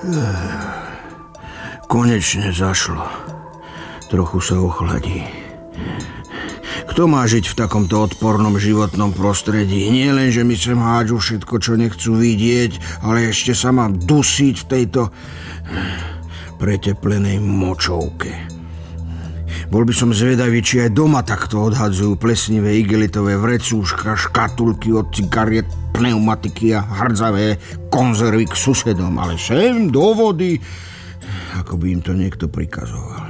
Konečne zašlo. Trochu sa ochladí. Kto má žiť v takomto odpornom životnom prostredí? Nie len, že mi sem hádžu všetko, čo nechcú vidieť, ale ešte sa mám dusiť v tejto preteplenej močovke. Bol by som zvedavý, či aj doma takto odhadzujú plesnivé igelitové vrecúška, škatulky od cigariet, pneumatiky a hrdzavé konzervy k susedom. Ale sem do vody, ako by im to niekto prikazoval.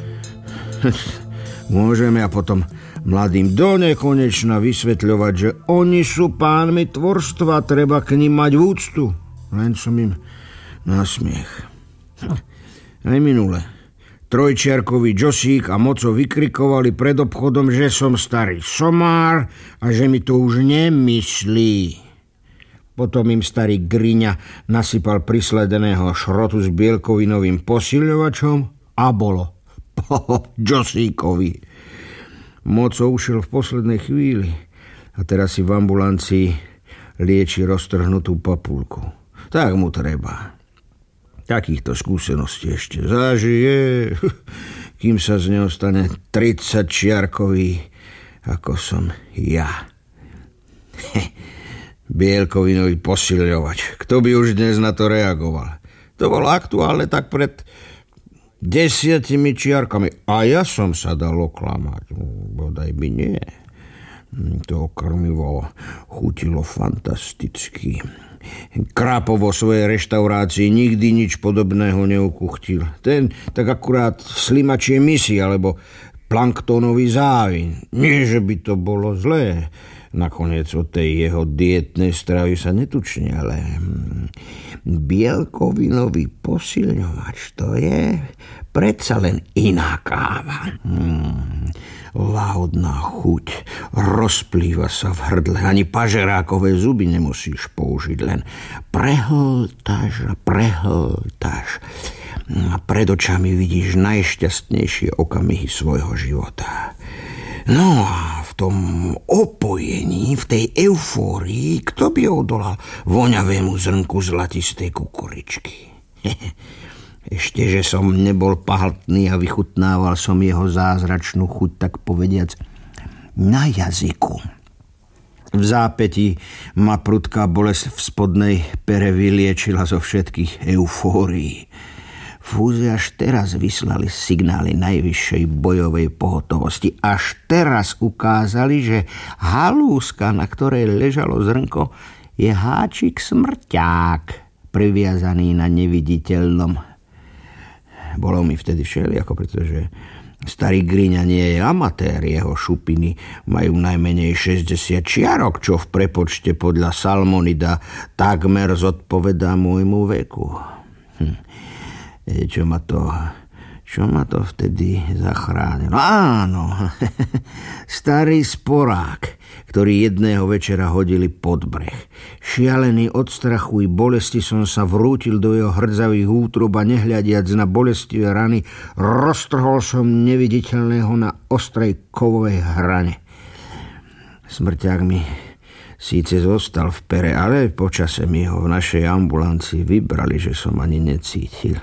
Môžeme a potom mladým donekonečna vysvetľovať, že oni sú pánmi tvorstva, treba k nim mať úctu. Len som im na smiech. Aj minule trojčiarkový Josík a Moco vykrikovali pred obchodom, že som starý somár a že mi to už nemyslí. Potom im starý Griňa nasypal prisledeného šrotu s bielkovinovým posilňovačom a bolo po Josíkovi. Moco ušiel v poslednej chvíli a teraz si v ambulancii lieči roztrhnutú papulku. Tak mu treba. Takýchto skúseností ešte zažije, kým sa z neho stane 30-čiarkový, ako som ja. Bielkovinový posilňovač. Kto by už dnes na to reagoval? To bolo aktuálne tak pred 10 čiarkami. A ja som sa dal oklamať. Bodaj by nie. To krmivo chutilo fantasticky. Krápo vo svojej reštaurácii nikdy nič podobného neukuchtil. Ten tak akurát slimačie misy alebo planktónový závin. Nie, že by to bolo zlé. Nakoniec od tej jeho dietnej stravy sa netučne, ale bielkovinový posilňovač, to je predsa len iná káva. Lahodná chuť, rozplýva sa v hrdle, ani pažerákové zuby nemusíš použiť, len prehltáš a prehltáš. A pred očami vidíš najšťastnejšie okamihy svojho života. No a v tom opojení, v tej eufórii, kto by odolal voňavému zrnku zlatistej kukuričky? Ešte, že som nebol pahltný a vychutnával som jeho zázračnú chuť, tak povediac, na jazyku. V zápätí ma prudká bolesť v spodnej pere vyliečila zo všetkých eufórií. Fúzy až teraz vyslali signály najvyššej bojovej pohotovosti. Až teraz ukázali, že halúska, na ktorej ležalo zrnko, je háčik smrťák, priviazaný na neviditeľnom. Bolo mi vtedy všelijako, pretože starý Griňa nie je amatér, jeho šupiny majú najmenej 60 čiarok, čo v prepočte podľa Salmonida takmer zodpovedá môjmu veku. Čo ma to vtedy zachránilo? Áno, starý sporák, ktorý jedného večera hodili pod breh. Šialený od strachu i bolesti som sa vrútil do jeho hrdzavých útrub a nehľadiac na bolestivé rany, roztrhol som neviditeľného na ostrej kovovej hrane. Smrťák mi síce zostal v pere, ale počase mi ho v našej ambulancii vybrali, že som ani necítil.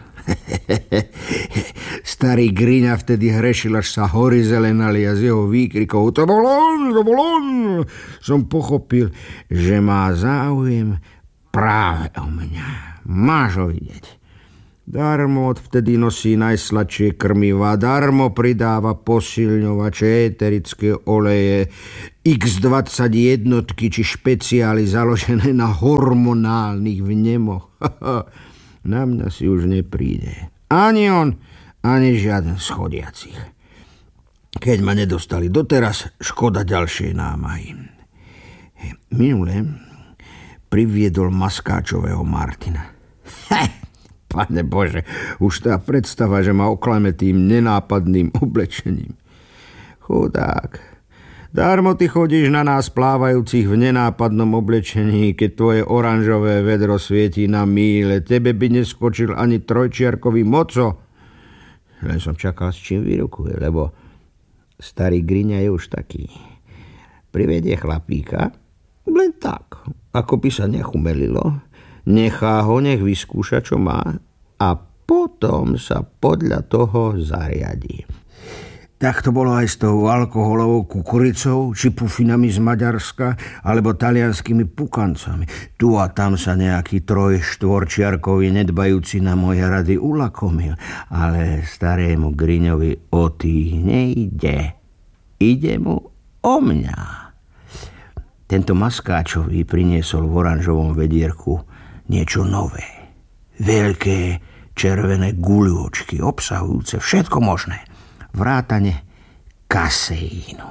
Starý Griňa vtedy hrešil, až sa hory zelenali a z jeho výkrikov to bol on, som pochopil, že má záujem práve o mňa. Máš ho vidieť. Darmo odvtedy nosí najsladšie krmivá, darmo pridáva posilňovače, eterické oleje, X21 či špeciály založené na hormonálnych vnemoch. Na mňa si už nepríde. Ani on, ani žiaden z chodiacich. Keď ma nedostali doteraz, škoda ďalšej námahy. Minule priviedol maskáčového Martina. Pane Bože, už tá predstava, že ma oklame tým nenápadným oblečením. Chudák. Darmo ty chodíš na nás plávajúcich v nenápadnom oblečení, keď tvoje oranžové vedro svietí na míle. Tebe by neskočil ani trojčiarkový Moco. Len som čakal, s čím vyrukuje, lebo starý Griňa je už taký. Privedie chlapíka, len tak, ako by sa nechumelilo. Nechá ho, nech vyskúša, čo má. a potom sa podľa toho zariadí. Tak to bolo aj s tou alkoholovou kukuricou, či pufinami z Maďarska, alebo talianskými pukancami. Tu a tam sa nejaký troj-štvorčiarkový nedbajúci na moje rady ulakomil, ale starému Griňovi o tých nejde. Ide mu o mňa. Tento Maskáčový priniesol v oranžovom vedierku niečo nové. Veľké červené guľôčky, obsahujúce všetko možné. Vrátane kaseínu.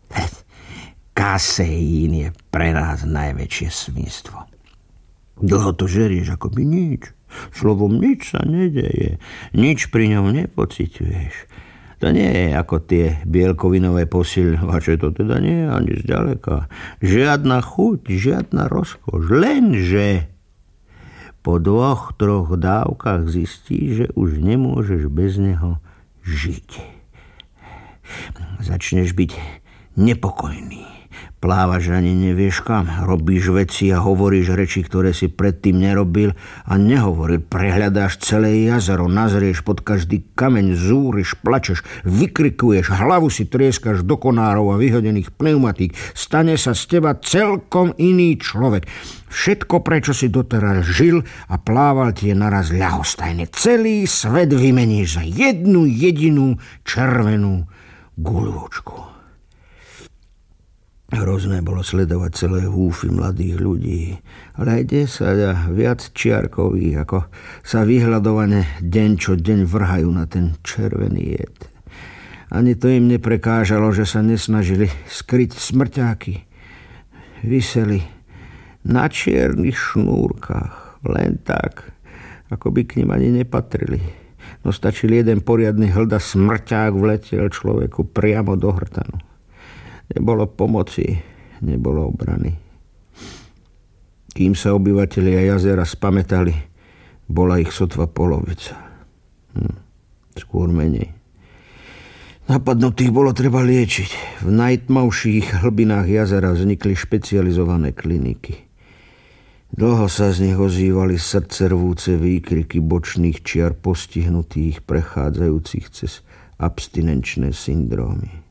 Kaseín je pre nás najväčšie svinstvo. Dlho to žerieš akoby nič. Slovom nič sa nedeje. Nič pri ňom nepociťuješ. To nie je ako tie bielkovinové posilňovače. To teda nie je ani zďaleka. Žiadna chuť, žiadna rozkoš. Lenže po 2-3 dávkach zistíš, že už nemôžeš bez neho žiť. Začneš byť nepokojný. Plávaš ani nevieš kam. Robíš veci a hovoríš reči, ktoré si predtým nerobil a nehovoril. Prehľadáš celé jazero, nazrieš pod každý kameň, zúriš, plačeš, vykrikuješ, hlavu si trieskaš do konárov a vyhodených pneumatík. Stane sa z teba celkom iný človek. Všetko, prečo si doteraz žil a plával, ti je naraz ľahostajne. Celý svet vymeníš za jednu jedinú červenú guľôčku. Hrozné bolo sledovať celé húfy mladých ľudí, ale aj 10 a viac čiarkových, ako sa vyhľadovane deň čo deň vrhajú na ten červený jed. Ani to im neprekážalo, že sa nesnažili skryť smrťáky. Viseli na čiernych šnúrkach, len tak, ako by k nim ani nepatrili. No stačil jeden poriadny hlda smrťák vletel človeku priamo do hrtanu. Nebolo pomoci, nebolo obrany. Kým sa obyvatelia jazera spamätali, bola ich sotva polovica. Skôr menej. Napadnutých bolo treba liečiť. V najtmavších hlbinách jazera vznikli špecializované kliniky. Dlho sa z nich ozývali srdcervúce výkriky bočných čiar postihnutých, prechádzajúcich cez abstinenčné syndrómy.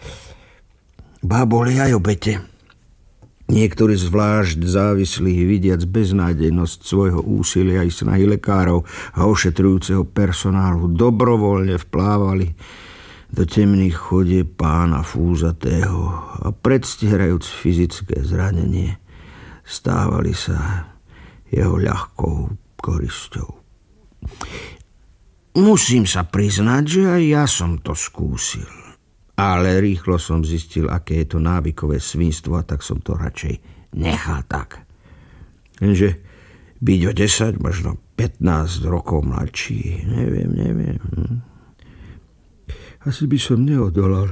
Boli aj obete. Niektorí zvlášť závislí, vidiac beznádejnosť svojho úsilia i snahy lekárov a ošetrujúceho personálu, dobrovoľne vplávali do temných chodie pána Fúzatého a predstierajúc fyzické zranenie, stávali sa jeho ľahkou korisťou. Musím sa priznať, že aj ja som to skúsil. Ale rýchlo som zistil, aké je to návykové svinstvo, a tak som to radšej nechal tak. Lenže byť o 10, možno 15 rokov mladší, neviem. Asi by som neodolal.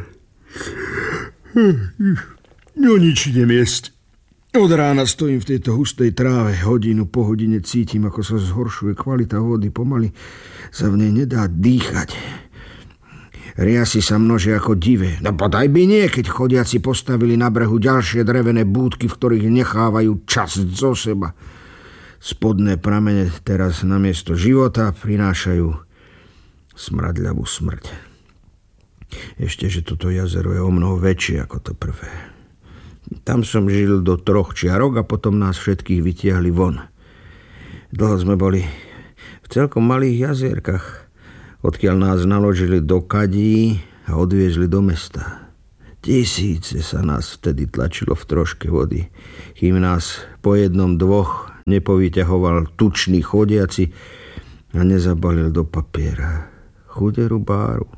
No nič idem jesť. Od rána stojím v tejto hustej tráve, hodinu po hodine cítim, ako sa zhoršuje kvalita vody, pomaly sa v nej nedá dýchať. Riasy sa množia ako divé. No podaj by nie, keď chodiaci postavili na brehu ďalšie drevené búdky, v ktorých nechávajú časť zo seba. Spodné pramene teraz namiesto života prinášajú smradľavú smrť. Ešte, že toto jazero je o mnoho väčšie ako to prvé. Tam som žil do 3 čiarok a potom nás všetkých vytiahli von. Dlho sme boli v celkom malých jazierkach, odkiaľ nás naložili do kadí a odviezli do mesta. Tisíce sa nás vtedy tlačilo v troške vody, kým nás po 1-2 nepovyťahoval tučný chodiaci a nezabalil do papiera. Chuderu báru.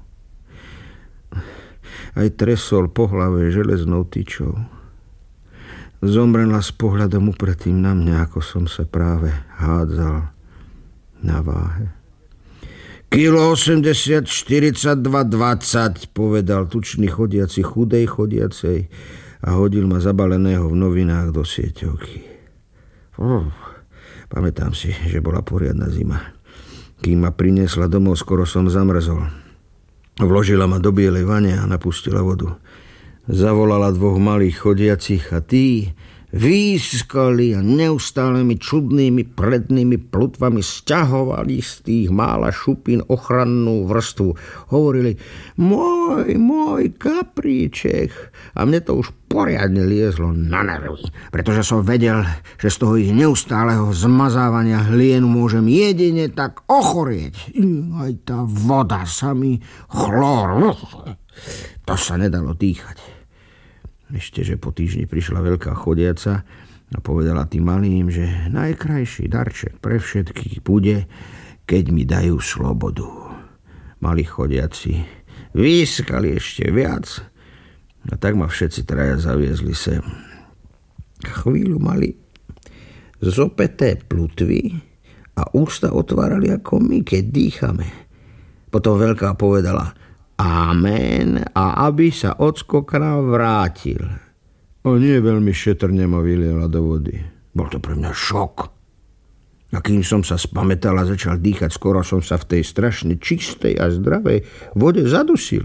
Aj tresol po hlave železnou tyčou. Zomrela s pohľadom upretým na mňa, ako som sa práve hádzal na váhe. 1,80 kg, 42,20, povedal tučný chodiaci chudej chodiacej a hodil ma zabaleného v novinách do sieťovky. Pamätám si, že bola poriadna zima. Kým ma priniesla domov, skoro som zamrzol. Vložila ma do bielej vane a napustila vodu. Zavolala 2 malých chodiacich a tí Výskali a neustálými čudnými prednými plutvami sťahovali z tých mála šupín ochrannú vrstvu. Hovorili, môj kapríček. A mne to už poriadne liezlo na nervy, pretože som vedel, že z toho ich neustáleho zmazávania hlienu môžem jedine tak ochorieť. Aj tá voda, samý chlór. To sa nedalo dýchať. Ešte, že po týždni prišla veľká chodiaca a povedala tým malým, že najkrajší darček pre všetkých bude, keď mi dajú slobodu. Malí chodiaci výskali ešte viac a tak ma všetci traja zaviezli sem. Chvíľu mali zopäté plutvy a ústa otvárali ako my, keď dýchame. Potom veľká povedala Amen a aby sa ocko k nám vrátil. O nie veľmi šetrne ma vyliela do vody. Bol to pre mňa šok. A kým som sa spamätal a začal dýchať, skoro som sa v tej strašne čistej a zdravej vode zadusil.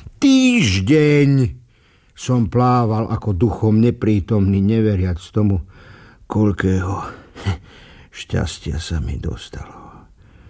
Týždeň som plával ako duchom neprítomný, neveriac tomu, koľkého šťastia sa mi dostalo.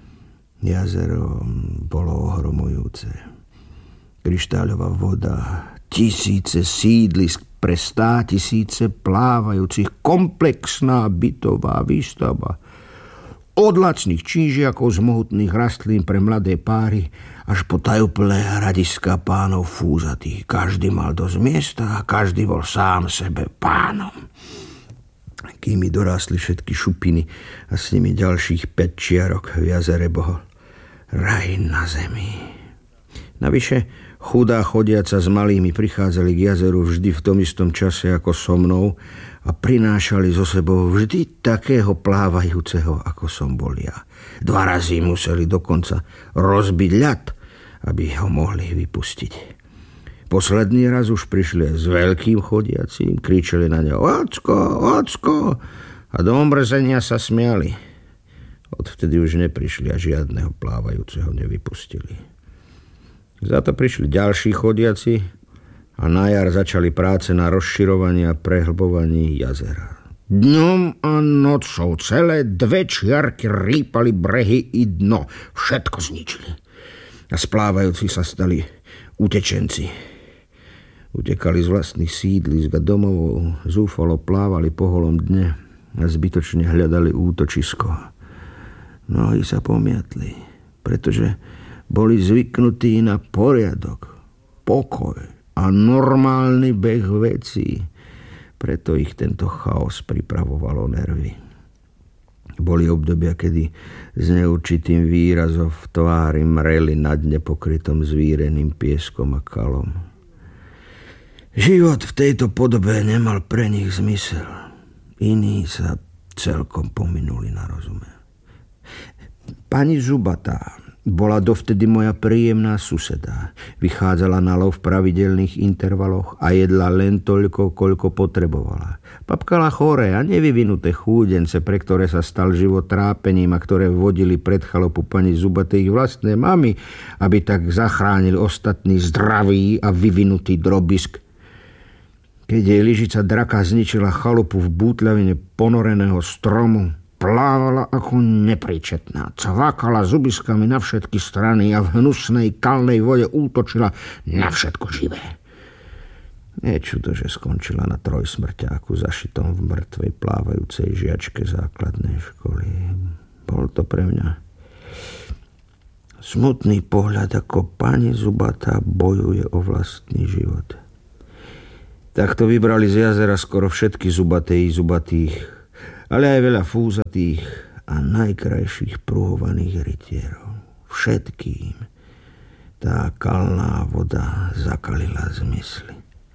Jazero bolo ohromujúce. Kryštáľová voda, tisíce sídlisk pre 100 000 plávajúcich, komplexná bytová výstavba. Od lacných čížiakov z mohutných rastlín pre mladé páry až po tajúplné hradiska pánov fúzatých. Každý mal dosť miesta a každý bol sám sebe pánom. Kým mi dorástli všetky šupiny a s nimi ďalších 5 čiarok v jazere bol raj na zemi. Navyše chudá chodiaca s malými prichádzali k jazeru vždy v tom istom čase ako so mnou a prinášali so sebou vždy takého plávajúceho, ako som bol ja. 2 razy museli dokonca rozbiť ľad, aby ho mohli vypustiť. Posledný raz už prišli s veľkým chodiacím, kričali na ňo Ocko! A do omrzenia sa smiali. Odvtedy už neprišli a žiadneho plávajúceho nevypustili. Za to prišli ďalší chodiaci a na jar začali práce na rozširovaní a prehlbovaní jazera. Dňom a nocou celé 2 čiarky rýpali brehy i dno. Všetko zničili. A splávajúci sa stali utečenci. Utekali z vlastných sídlisk a domovov, zúfalo plávali po holom dne a zbytočne hľadali útočisko. Mnohí sa pomiatli, pretože boli zvyknutí na poriadok, pokoj a normálny beh vecí. Preto ich tento chaos pripravovalo nervy. Boli obdobia, kedy s neurčitým výrazom v tvári mreli na dne pokrytom zvíreným pieskom a kalom. Život v tejto podobe nemal pre nich zmysel. Iní sa celkom pominuli na rozume. Pani Zubatá bola dovtedy moja príjemná suseda. Vychádzala na lov v pravidelných intervaloch a jedla len toľko, koľko potrebovala. Papkala choré a nevyvinuté chúdence, pre ktoré sa stal život trápením a ktoré vodili pred chalupu pani Zubatej ich vlastné mamy, aby tak zachránili ostatný zdravý a vyvinutý drobisk. Keď jej lyžica draka zničila chalupu v bútľavine ponoreného stromu, plávala ako nepríčetná, cvakala zubiskami na všetky strany a v hnusnej kalnej vode útočila na všetko živé. Nie čudo, že skončila na trojsmrťáku zašitom v mŕtvej plávajúcej žiačke základnej školy. Bol to pre mňa smutný pohľad, ako pani Zubatá bojuje o vlastný život. Takto vybrali z jazera skoro všetky zubaté i zubatých, ale aj veľa fúzatých a najkrajších pruhovaných rytierov. Všetkým tá kalná voda zakalila zmysly.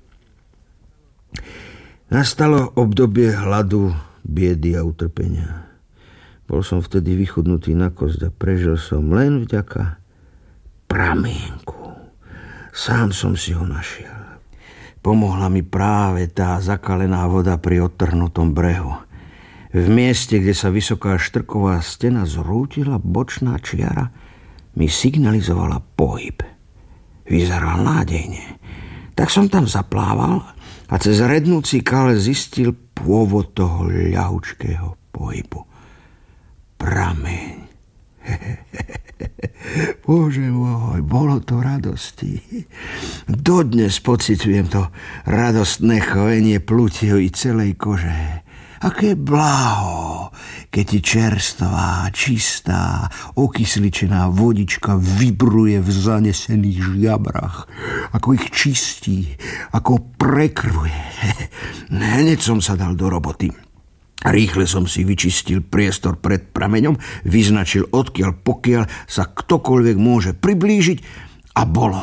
Nastalo obdobie hladu, biedy a utrpenia. Bol som vtedy vychudnutý na kosť a prežil som len vďaka pramienku. Sám som si ho našiel. Pomohla mi práve tá zakalená voda pri odtrhnutom brehu. V mieste, kde sa vysoká štrková stena zrútila, bočná čiara mi signalizovala pohyb. Vyzeral nádejne. Tak som tam zaplával a cez rednúci kale zistil pôvod toho ľahučkého pohybu. Prameň. Bože môj, bolo to radosti. Dodnes pociťujem to radostné chvenie plútieho i celej kože. Aké bláho, keď ti čerstvá, čistá, okysličená vodička vybruje v zanesených žiabrach, ako ich čistí, ako prekrvuje. Hneď som sa dal do roboty. Rýchle som si vyčistil priestor pred prameňom, vyznačil odkiaľ pokiaľ sa ktokoľvek môže priblížiť a bolo.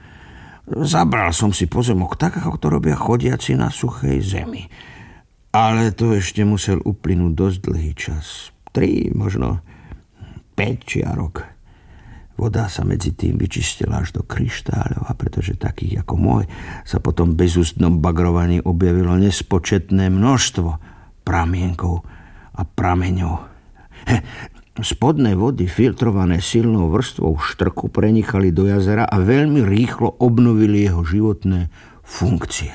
Zabral som si pozemok tak, ako to robia chodiaci na suchej zemi. Ale to ešte musel uplynúť dosť dlhý čas. 3, možno 5 čiarok. Voda sa medzi tým vyčistila až do kryštáľov, a pretože takých ako môj sa potom bezústnom bagrovaní objavilo nespočetné množstvo pramienkov a prameňov. Spodné vody, filtrované silnou vrstvou štrku, prenikali do jazera a veľmi rýchlo obnovili jeho životné funkcie.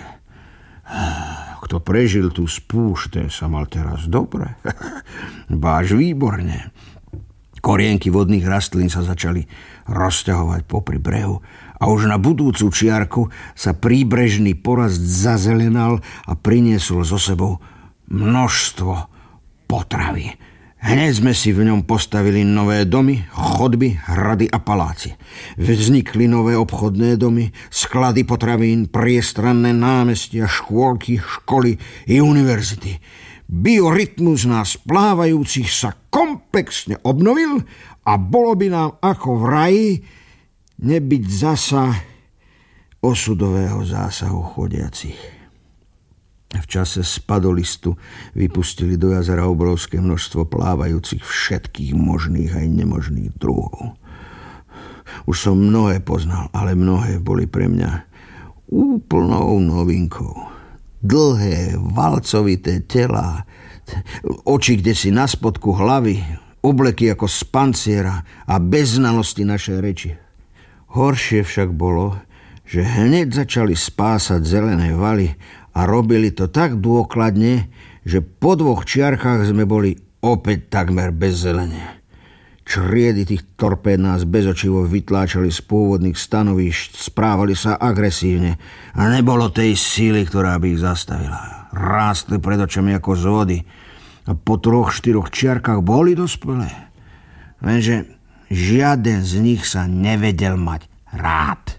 Kto prežil tú spúšť, sa mal teraz dobre. Báž výborne. Korienky vodných rastlín sa začali rozťahovať popri brehu a už na budúcu čiarku sa príbrežný porast zazelenal a priniesol so sebou množstvo potravy. Hneď sme si v ňom postavili nové domy, chodby, hrady a palácie. Vznikli nové obchodné domy, sklady potravín, priestranné námestia, škôlky, školy i univerzity. Biorytmus nás plávajúcich sa komplexne obnovil a bolo by nám ako v raji nebyť zasa osudového zásahu chodiacich. V čase spadolistu vypustili do jazera obrovské množstvo plávajúcich všetkých možných aj nemožných druhov. Už som mnohé poznal, ale mnohé boli pre mňa úplnou novinkou. Dlhé, valcovité telá, oči kdesi na spodku hlavy, obleky ako z panciera a bez znalosti našej reči. Horšie však bolo, že hneď začali spásať zelené valy a robili to tak dôkladne, že po 2 čiarkách sme boli opäť takmer bez zelene. Čriedy tých torpéd nás bezočivo vytláčali z pôvodných stanovíšť, správali sa agresívne a nebolo tej síly, ktorá by ich zastavila. Rástli pred očami ako z vody a po 3-4 čiarkách boli dospelé. Lenže žiaden z nich sa nevedel mať rád.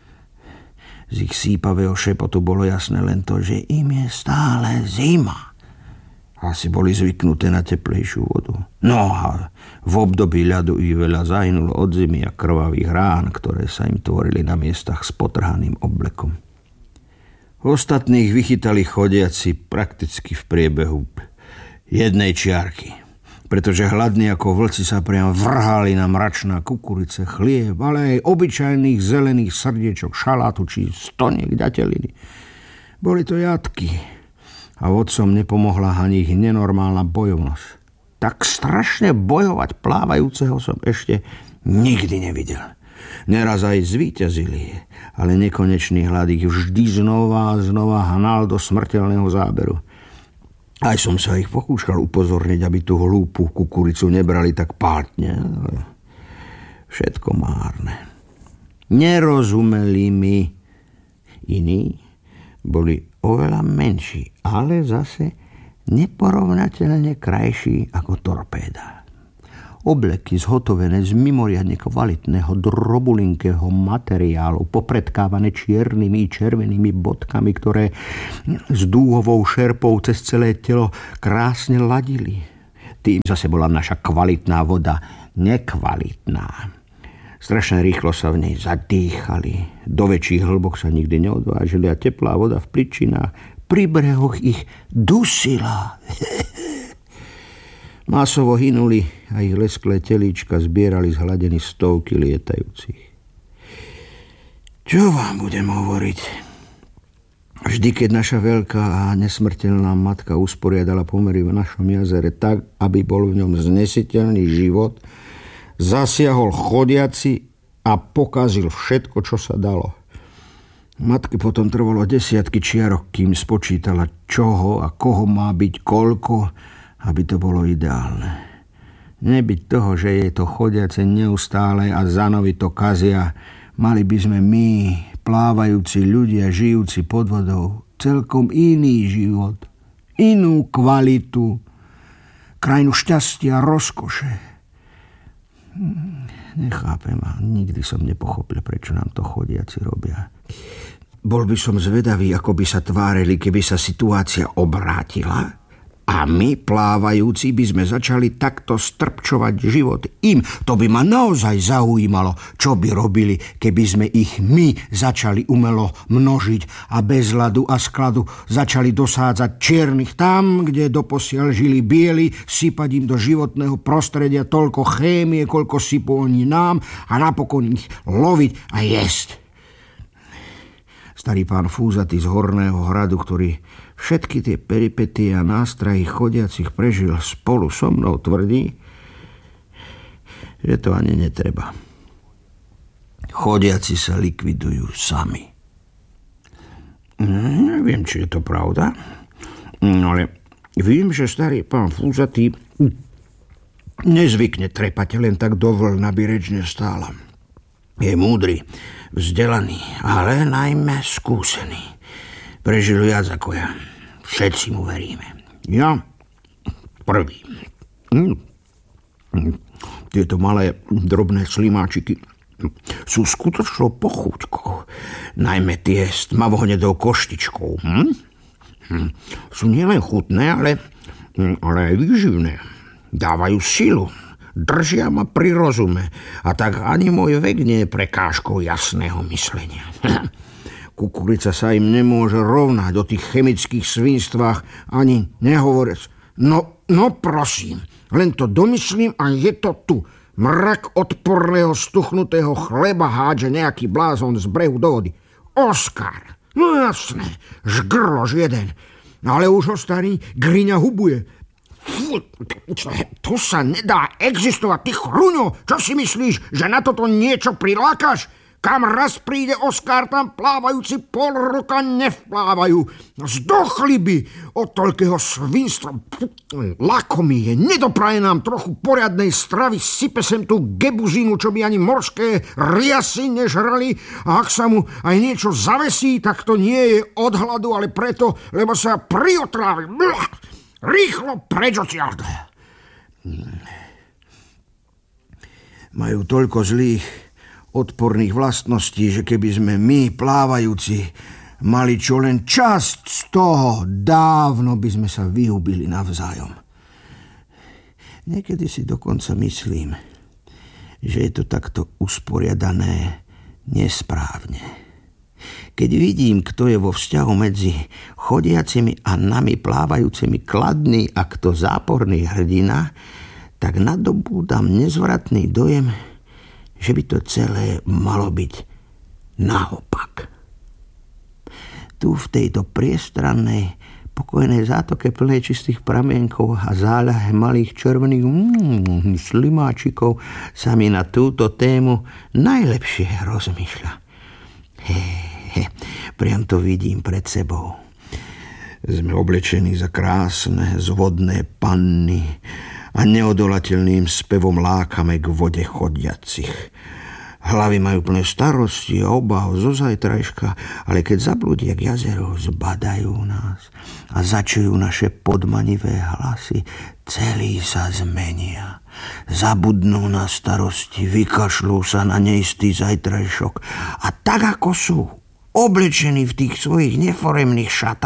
Z ich sípavého šepotu bolo jasné len to, že im je stále zima. Asi boli zvyknuté na teplejšiu vodu. No a v období ľadu ich veľa zahynulo od zimy a krvavých rán, ktoré sa im tvorili na miestach s potrhaným oblekom. Ostatných vychytali chodiaci prakticky v priebehu jednej čiarky, pretože hladní ako vlci sa priam vrhali na mračná kukurice, chlieb, ale aj obyčajných zelených srdiečok, šalátu či stoniek ďateliny. Boli to jatky a vodcom nepomohla ani ich nenormálna bojovnosť. Tak strašne bojovať plávajúceho som ešte nikdy nevidel. Neraz aj zvíťazili, ale nekonečný hlad ich vždy znova a znova hnal do smrteľného záberu. Aj som sa ich pokúšal upozorniť, aby tú hlúpu kukuricu nebrali tak pátne. Všetko márne. Nerozumeli mi. Iní boli oveľa menší, ale zase neporovnateľne krajší ako torpéda. Obleky zhotovené z mimoriadne kvalitného drobulinkého materiálu, popredkávané čiernymi i červenými bodkami, ktoré s dúhovou šerpou cez celé telo krásne ladili. Tým zase bola naša kvalitná voda nekvalitná. Strašne rýchlo sa v nej zadýchali. Do väčších hĺbok sa nikdy neodvážili a teplá voda v pličinách pri brehoch ich dusila. Masovo hynuli a ich lesklé telíčka zbierali z hladiny stovky lietajúcich. Čo vám budem hovoriť? Vždy, keď naša veľká a nesmrteľná matka usporiadala pomery v našom jazere tak, aby bol v ňom znesiteľný život, zasiahol chodiaci a pokazil všetko, čo sa dalo. Matke potom trvalo desiatky čiarok, kým spočítala, čoho a koho má byť koľko, aby to bolo ideálne. Nebyť toho, že je to chodiace neustále a zanovi to kazia, mali by sme my, plávajúci ľudia, žijúci pod vodou, celkom iný život, inú kvalitu, krajinu šťastia a rozkoše. Nechápem a nikdy som nepochopil, prečo nám to chodiaci robia. Bol by som zvedavý, ako by sa tvárili, keby sa situácia obrátila a my, plávajúci, by sme začali takto strpčovať život im. To by ma naozaj zaujímalo, čo by robili, keby sme ich my začali umelo množiť a bez ľadu a skladu začali dosádzať čiernych tam, kde doposiaľ žili bieli, sypať im do životného prostredia toľko chémie, koľko sypú oni nám a napokon ich loviť a jesť. Starý pán Fúzaty z Horného hradu, ktorý všetky tie peripetie a nástrahy chodiacich prežil spolu so mnou, tvrdí, že to ani netreba. Chodiaci sa likvidujú sami. Neviem, či je to pravda, ale vím, že starý pán Fúzaty nezvykne trepať len tak do vln, aby reč nestála. Je múdry, vzdelaný, ale najmä skúsený. Prežil viac ako ja. Všetci mu veríme. Ja prvý. Tieto malé, drobné slimáčiky sú skutočnou pochúťkou. Najmä tie s tmavohnedou koštičkou. Sú nielen chutné, ale aj výživné. Dávajú silu. Držia ma pri rozume. A tak ani môj vek nie je prekážkou jasného myslenia. Kukurica sa im nemôže rovnať o tých chemických svinstvách, ani nehovoriac. No prosím, len to domyslím a je to tu. Mrak odporného stuchnutého chleba hádže nejaký blázon z brehu do vody. Oskar, no jasné, žgrlož jeden. Ale už ho starý griňa hubuje. Tu sa nedá existovať, ty chruňo. Čo si myslíš, že na toto niečo prilákaš? Kam raz príde Oskar, tam plávajúci pol roka nevplávajú. Zdochli by od toľkého svinstva. Lakomý je, nedopraje nám trochu poriadnej stravy, sype sem tú gebuzinu, čo by ani morské riasy nežrali, a ak sa mu aj niečo zavesí, tak to nie je od hladu, ale preto, lebo sa priotrávi. Rýchlo preč odtiaľ. Majú toľko zlých odporných vlastností, že keby sme my, plávajúci, mali čo len časť z toho, dávno by sme sa vyhubili navzájom. Niekedy si dokonca myslím, že je to takto usporiadané nesprávne. Keď vidím, kto je vo vzťahu medzi chodiacimi a nami plávajúcimi kladný a kto záporný hrdina, tak nadobúdam nezvratný dojem, že by to celé malo byť naopak. Tu v tejto priestrannej, pokojnej zátoke plnej čistých pramienkov a záľahe malých červených slimáčikov sa mi na túto tému najlepšie rozmýšľa. Priam to vidím pred sebou. Sme oblečení za krásne zvodné panny a neodolateľným spevom lákame k vode chodiacich. Hlavy majú plné starosti a obáv zo zajtrajška, ale keď zablúdia k jazeru, zbadajú nás a začujú naše podmanivé hlasy, celí sa zmenia. Zabudnú na starosti, vykašľú sa na neistý zajtrajšok a tak ako sú oblečení v tých svojich neforemných šatách,